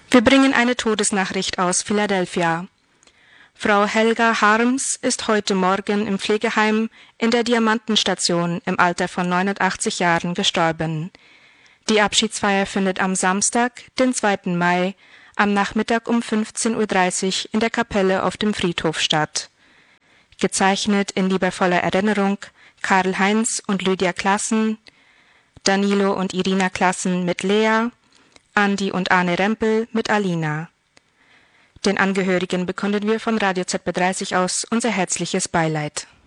Wir bringen eine Todesnachricht aus Philadelphia. Frau Helga Harms ist heute Morgen im Pflegeheim in der Diamantenstation im Alter von 89 Jahren gestorben. Die Abschiedsfeier findet am Samstag, den 2. Mai, am Nachmittag um 15:30 Uhr in der Kapelle auf dem Friedhof statt. Gezeichnet in liebevoller Erinnerung Karl-Heinz und Lydia Klassen, Danilo und Irina Klassen mit Lea, Andi und Arne Rempel mit Alina. Den Angehörigen bekunden wir von Radio ZB30 aus unser herzliches Beileid.